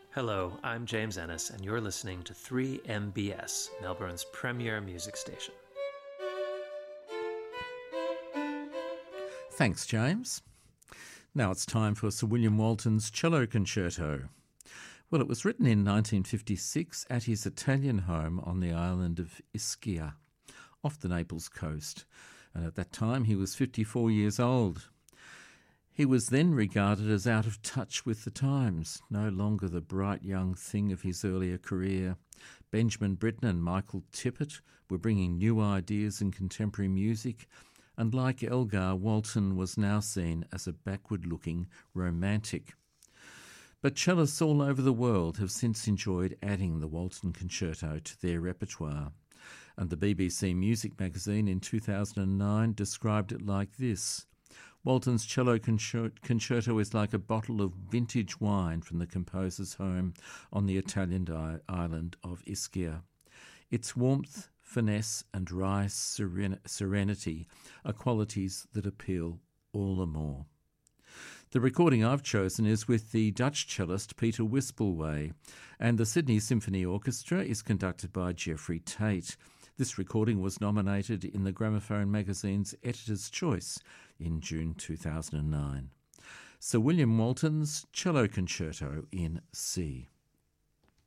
Hello, I'm James Ennis, and you're listening to 3MBS, Melbourne's premier music station. Thanks, James. Now it's time for Sir William Walton's Cello Concerto. Well, it was written in 1956 at his Italian home on the island of Ischia, off the Naples coast, and at that time he was 54 years old. He was then regarded as out of touch with the times, no longer the bright young thing of his earlier career. Benjamin Britten and Michael Tippett were bringing new ideas in contemporary music, and like Elgar, Walton was now seen as a backward-looking romantic. But cellists all over the world have since enjoyed adding the Walton Concerto to their repertoire, and the BBC Music magazine in 2009 described it like this: Walton's Cello Concerto is like a bottle of vintage wine from the composer's home on the Italian island of Ischia. Its warmth, finesse and wry serenity are qualities that appeal all the more. The recording I've chosen is with the Dutch cellist Peter Wispelwey, and the Sydney Symphony Orchestra is conducted by Geoffrey Tate. This recording was nominated in the Gramophone magazine's Editor's Choice in June 2009. Sir William Walton's Cello Concerto in C.